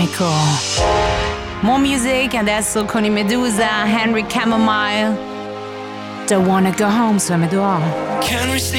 elettronico. More music adesso con i Medusa, Henry Chamomile. Don't wanna go home, so me do all.